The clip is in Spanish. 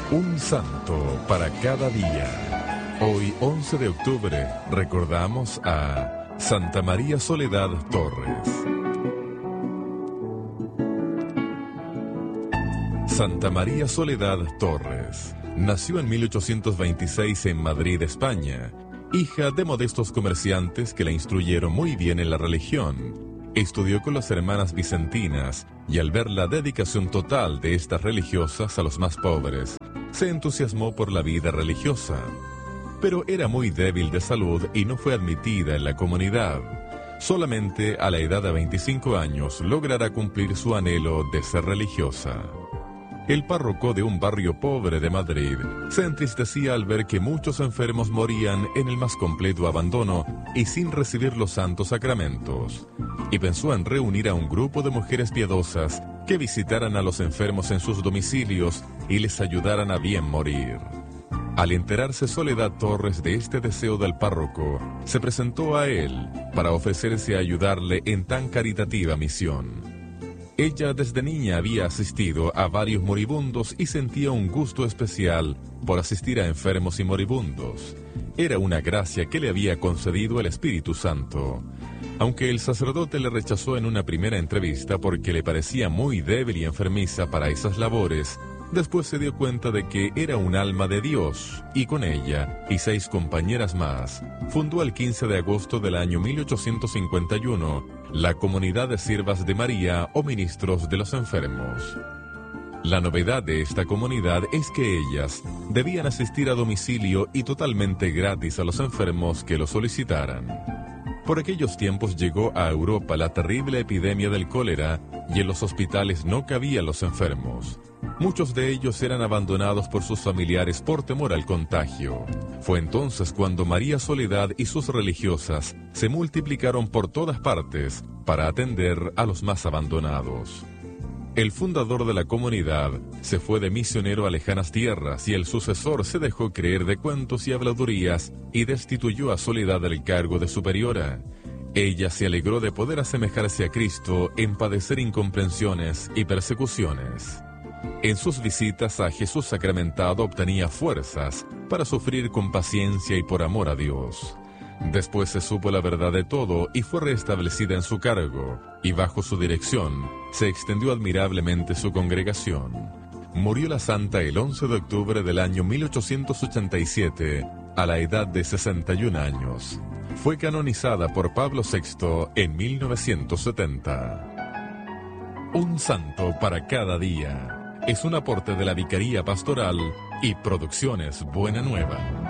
Un santo para cada día. Hoy, 11 de octubre, recordamos a Santa María Soledad Torres. Santa María Soledad Torres nació en 1826 en Madrid, España, hija de modestos comerciantes que la instruyeron muy bien en la religión. Estudió con las hermanas vicentinas y al ver la dedicación total de estas religiosas a los más pobres, se entusiasmó por la vida religiosa. Pero era muy débil de salud y no fue admitida en la comunidad. Solamente a la edad de 25 años logrará cumplir su anhelo de ser religiosa. El párroco de un barrio pobre de Madrid se entristecía al ver que muchos enfermos morían en el más completo abandono y sin recibir los santos sacramentos, y pensó en reunir a un grupo de mujeres piadosas que visitaran a los enfermos en sus domicilios y les ayudaran a bien morir. Al enterarse Soledad Torres de este deseo del párroco, se presentó a él para ofrecerse a ayudarle en tan caritativa misión. Ella desde niña había asistido a varios moribundos y sentía un gusto especial por asistir a enfermos y moribundos. Era una gracia que le había concedido el Espíritu Santo. Aunque el sacerdote le rechazó en una primera entrevista porque le parecía muy débil y enfermiza para esas labores, después se dio cuenta de que era un alma de Dios, y con ella y 6 compañeras más, fundó el 15 de agosto del año 1851 la Comunidad de Siervas de María o Ministros de los Enfermos. La novedad de esta comunidad es que ellas debían asistir a domicilio y totalmente gratis a los enfermos que lo solicitaran. Por aquellos tiempos llegó a Europa la terrible epidemia del cólera y en los hospitales no cabían los enfermos. Muchos de ellos eran abandonados por sus familiares por temor al contagio. Fue entonces cuando María Soledad y sus religiosas se multiplicaron por todas partes para atender a los más abandonados. El fundador de la comunidad se fue de misionero a lejanas tierras y el sucesor se dejó creer de cuentos y habladurías y destituyó a Soledad del cargo de superiora. Ella se alegró de poder asemejarse a Cristo en padecer incomprensiones y persecuciones. En sus visitas a Jesús sacramentado obtenía fuerzas para sufrir con paciencia y por amor a Dios. Después se supo la verdad de todo y fue restablecida en su cargo, y bajo su dirección se extendió admirablemente su congregación. Murió la santa el 11 de octubre del año 1887, a la edad de 61 años. Fue canonizada por Pablo VI en 1970. Un santo para cada día. Es un aporte de la Vicaría Pastoral y Producciones Buena Nueva.